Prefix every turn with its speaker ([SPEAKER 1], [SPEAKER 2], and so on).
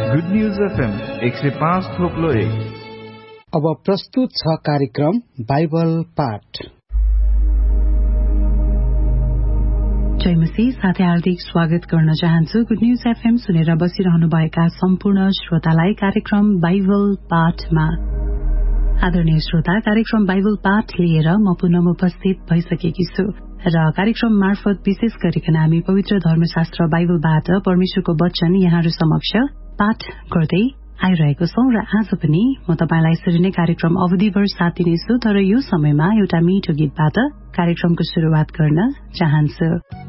[SPEAKER 1] Good news FM 105.1।
[SPEAKER 2] अब प्रस्तुत छ कार्यक्रम बाइबल पाठ।
[SPEAKER 3] जय मसीह, साथै हार्दिक स्वागत गर्न चाहन्छु। गुड न्यूज एफएम सुनेर बसिरहनुभएका सम्पूर्ण श्रोतालाई कार्यक्रम बाइबल पाठमा। आदरणीय श्रोता, कार्यक्रम बाइबल पाठ लिएर म पुनः उपस्थित भइसकेकी छु र कार्यक्रम मार्फत विशेष गरिकन हामी पवित्र धर्मशास्त्र बाइबलबाट परमेश्वरको वचन यहाँहरू समक्ष पाठ गर्दै आइरहेको छौं र आज पनि म तपाईलाई यसरी नै कार्यक्रम अवधिभर साथ दिनेछु। तर यो समयमा एउटा मिठो गीतबाट कार्यक्रमको शुरूआत गर्न चाहन्छु।